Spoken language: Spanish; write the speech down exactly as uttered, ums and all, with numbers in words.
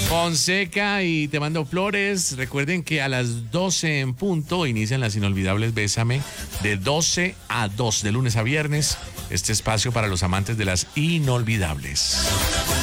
Fonseca y Te Mando Flores. Recuerden que a las doce en punto inician las inolvidables Bésame de doce a dos, de lunes a viernes. Este espacio para los amantes de las inolvidables.